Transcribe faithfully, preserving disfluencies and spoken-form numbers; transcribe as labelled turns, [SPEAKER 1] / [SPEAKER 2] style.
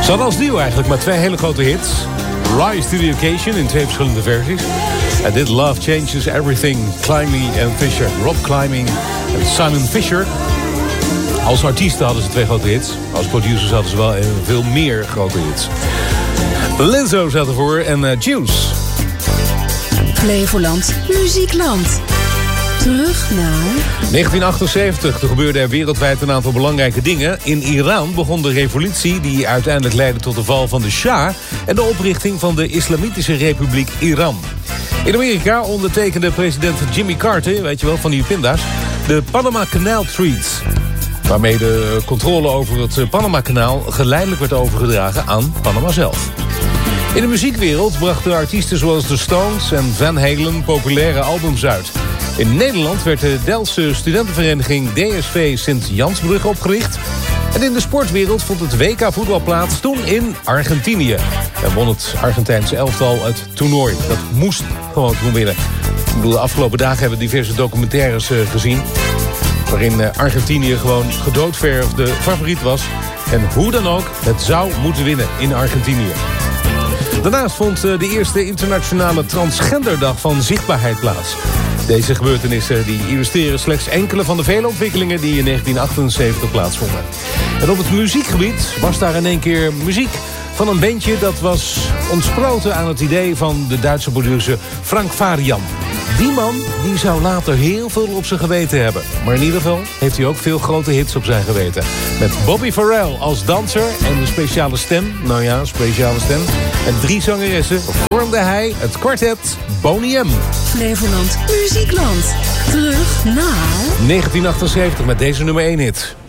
[SPEAKER 1] Ze hadden als nieuw eigenlijk maar twee hele grote hits. Rise to the Occasion in twee verschillende versies. En dit Love Changes Everything, Climby en Fisher. Rob Climbing en Simon Fisher. Als artiesten hadden ze twee grote hits. Als producers hadden ze wel veel meer grote hits. Lizzo zat ervoor en uh, Juice.
[SPEAKER 2] Flevoland, Muziekland. Terug naar
[SPEAKER 1] negentien achtenzeventig. Er gebeurde er wereldwijd een aantal belangrijke dingen. In Iran begon de revolutie die uiteindelijk leidde tot de val van de Shah en de oprichting van de Islamitische Republiek Iran. In Amerika ondertekende president Jimmy Carter, weet je wel, van die pinda's, de Panama Canal Treaty, waarmee de controle over het Panama-kanaal geleidelijk werd overgedragen aan Panama zelf. In de muziekwereld brachten artiesten zoals The Stones en Van Halen populaire albums uit. In Nederland werd de Delftse studentenvereniging D S V Sint-Jansbrug opgericht. En in de sportwereld vond het W K voetbal plaats toen in Argentinië. En won het Argentijnse elftal het toernooi. Dat moest gewoon toen winnen. Ik bedoel, de afgelopen dagen hebben we diverse documentaires uh, gezien, waarin uh, Argentinië gewoon gedoodverfde favoriet was. En hoe dan ook, het zou moeten winnen in Argentinië. Daarnaast vond uh, de eerste internationale transgenderdag van zichtbaarheid plaats. Deze gebeurtenissen die illustreren slechts enkele van de vele ontwikkelingen die in negentien achtenzeventig plaatsvonden. En op het muziekgebied was daar in één keer muziek van een bandje dat was ontsproten aan het idee van de Duitse producer Frank Farian. Die man die zou later heel veel op zijn geweten hebben. Maar in ieder geval heeft hij ook veel grote hits op zijn geweten. Met Bobby Farrell als danser en een speciale stem. Nou ja, een speciale stem. En drie zangeressen vormde hij het kwartet Boney M.
[SPEAKER 2] Flevoland Muziekland. Terug naar
[SPEAKER 1] negentien achtenzeventig met deze nummer één hit.